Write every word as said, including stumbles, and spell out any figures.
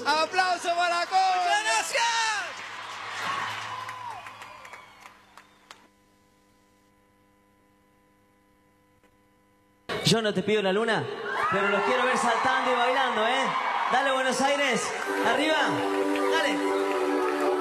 ¡Aplauso para la Conga! ¡Muchas gracias! Yo no te pido la luna, pero los quiero ver saltando y bailando, ¿eh? Dale, Buenos Aires, arriba, dale.